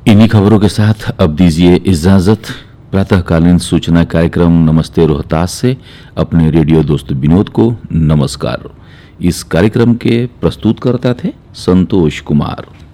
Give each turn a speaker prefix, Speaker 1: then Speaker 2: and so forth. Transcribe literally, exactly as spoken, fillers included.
Speaker 1: इन्हीं खबरों के साथ अब दीजिए इजाजत। प्रातःकालीन सूचना कार्यक्रम नमस्ते रोहतास से अपने रेडियो दोस्त विनोद को नमस्कार। इस कार्यक्रम के प्रस्तुतकर्ता थे संतोष कुमार।